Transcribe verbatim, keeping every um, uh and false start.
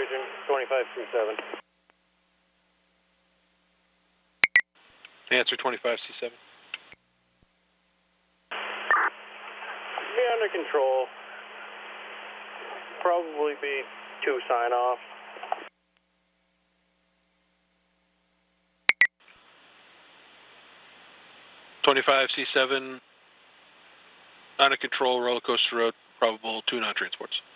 twenty-five C seven. Answer twenty-five C seven. Be under control. Probably be two sign off. twenty-five C seven, under control, roller coaster road, probable two non-transports.